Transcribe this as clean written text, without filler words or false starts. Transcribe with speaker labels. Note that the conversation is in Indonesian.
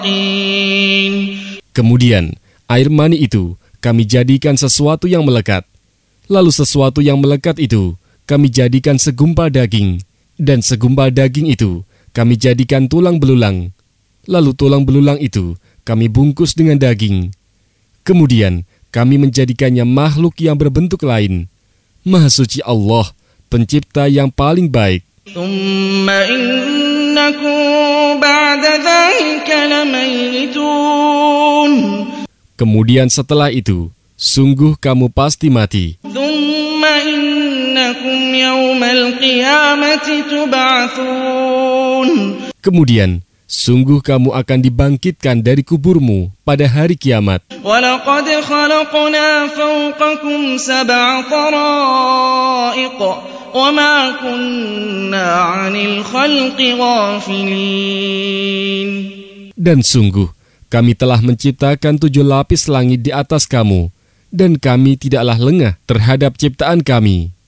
Speaker 1: Kemudian, air mani itu kami jadikan sesuatu yang melekat. Lalu sesuatu yang melekat itu kami jadikan segumpal daging. Dan segumpal daging itu kami jadikan tulang belulang. Lalu tulang belulang itu kami bungkus dengan daging. Kemudian kami menjadikannya makhluk yang berbentuk lain. Maha suci Allah, pencipta yang paling baik. Kemudian setelah itu, sungguh kamu pasti mati. Kemudian, sungguh kamu akan dibangkitkan dari kuburmu pada hari kiamat.
Speaker 2: وَلَقَدْ خَلَقْنَا فَوْقَكُمْ سَبْعَ طَرَائِقَ وَمَا كُنَّا عَنِ الْخَلْقِ غَافِلِينَ.
Speaker 1: Dan sungguh, kami telah menciptakan 7 lapis langit di atas kamu, dan kami tidaklah lengah terhadap ciptaan kami.